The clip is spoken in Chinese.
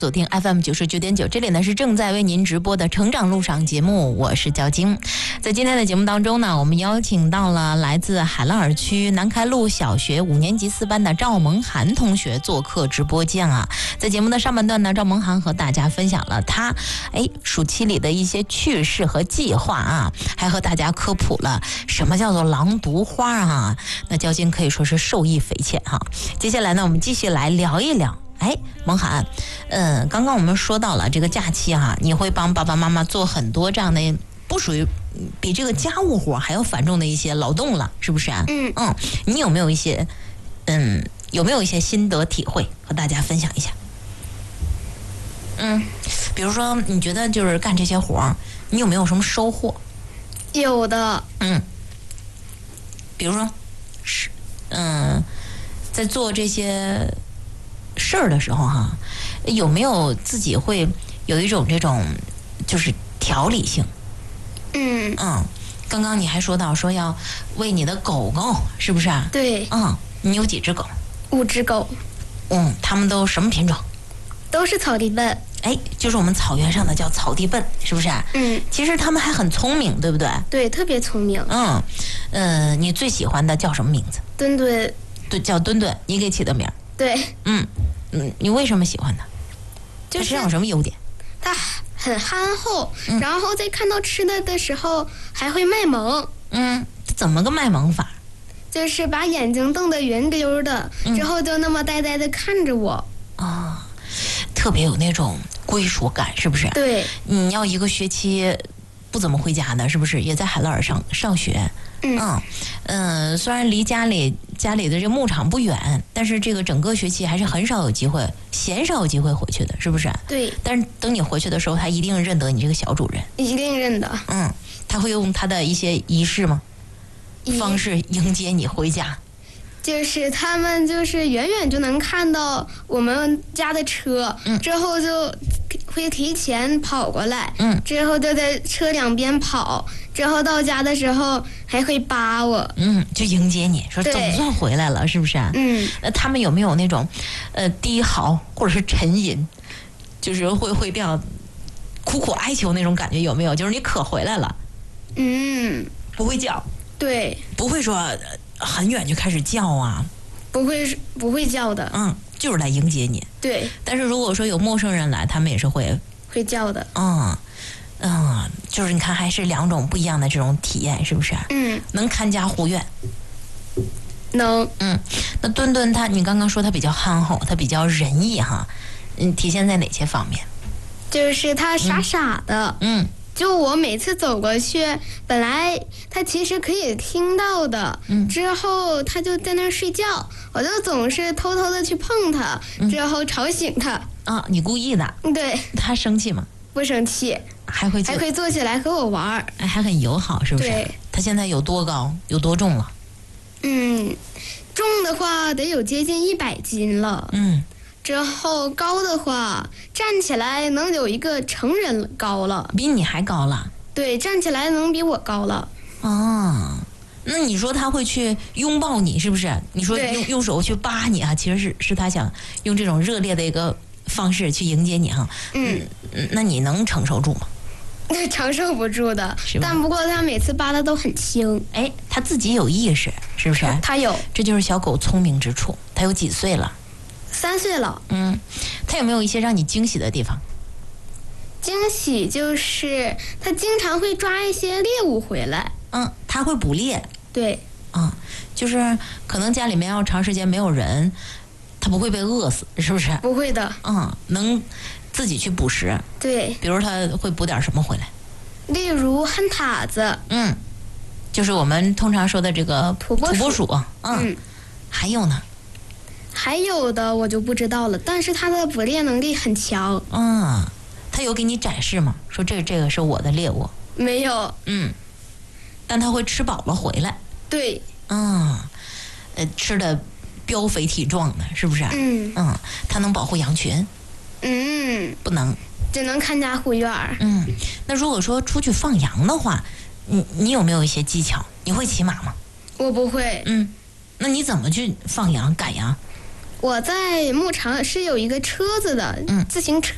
锁定 FM 99.9，这里呢是正在为您直播的成长路上节目，我是焦晶。在今天的节目当中呢，我们邀请到了来自海拉尔区南开路小学5年级4班的赵萌涵同学做客直播间啊。在节目的上半段呢，赵萌涵和大家分享了他暑期里的一些趣事和计划啊，还和大家科普了什么叫做狼毒花啊。那焦晶可以说是受益匪浅哈。接下来呢，我们继续来聊一聊。萌涵，刚刚我们说到了这个假期哈，你会帮爸爸妈妈做很多这样的不属于比这个家务活还要繁重的一些劳动了，是不是啊？你有没有一些心得体会和大家分享一下？比如说你觉得就是干这些活，你有没有什么收获？ 有的。 比如说在做这些事儿的时候哈，有没有自己会有一种这种就是条理性？刚刚你还说到说要喂你的狗狗，是不是啊？ 对。 你有几只狗 ？5只狗。 它们都什么品种？ 都是草地笨。 就是我们草原上的叫草地笨，是不是啊？其实它们还很聪明，对不对？ 对，特别聪明。 你最喜欢的叫什么名字？ 墩墩。 对，叫墩墩，你给起的名儿。 对。 你为什么喜欢它？它身上有什么优点？ 它很憨厚，然后在看到吃的时候还会卖萌。 怎么个卖萌法？ 就是把眼睛瞪得圆溜的，之后就那么呆呆的看着我。 特别有那种归属感，是不是？ 对。 你要一个学期不怎么回家的，是不是？也在海拉尔上学。虽然离家里的这牧场不远，但是这个整个学期还是很少有机会回去的，是不是？ 对。 但是等你回去的时候，他一定认得你这个小主人。 一定认得。 他会用他的一些仪式吗？方式迎接你回家？ 就是他们就是远远就能看到我们家的车，之后就会提前跑过来，之后就在车两边跑，之后到家的时候还会扒我， 就迎接你，说总算回来了，是不是？那他们有没有那种低嚎或者是沉吟，就是会这样苦苦哀求那种感觉，有没有？就是你可回来了。不会叫。 对。 不会说很远就开始叫啊？ 不会叫的。 就是来迎接你。 对。 但是如果说有陌生人来，他们也是会叫的。 就是你看还是2种不一样的这种体验，是不是？能看家护院。 能。 那墩墩你刚刚说他比较憨厚，他比较仁义哈，体现在哪些方面？ 就是他傻傻的。就我每次走过去，本来他其实可以听到的，之后他就在那儿睡觉，我就总是偷偷的去碰他，之后吵醒他。 你故意的？ 对。 他生气吗？ 不生气，还会坐起来和我玩， 还很友好，是不是？ 对。 他现在有多高？有多重了？ 重的话得有接近100斤了。之后高的话，站起来能有一个成人高了。 比你还高了？ 对，站起来能比我高了。 那你说他会去拥抱你，是不是？你说用手去扒你啊，其实是他想用这种热烈的一个方式去迎接你哈。那你能承受住吗？ 承受不住的。但不过他每次扒的都很轻。 他自己有意识，是不是？ 他有。 这就是小狗聪明之处。他有几岁了 ？3岁了。 他有没有一些让你惊喜的地方？ 惊喜就是他经常会抓一些猎物回来。 他会捕猎。 对。 就是可能家里面要长时间没有人，他不会被饿死，是不是？ 不会的。 能自己去捕食。 对。 比如他会捕点什么回来？ 例如旱獭子。 就是我们通常说的这个土拨鼠。还有呢？ 还有的我就不知道了，但是他的捕猎能力很强。 他有给你展示吗？说这个是我的猎物？ 没有。 但他会吃饱了回来。 对。 吃的膘肥体壮的，是不是？他能保护羊群？不能。 只能看家护院。 那如果说出去放羊的话，你有没有一些技巧？你会骑马吗？ 我不会。 那你怎么去放羊赶羊？ 我在牧场是有一个车子的，自行车。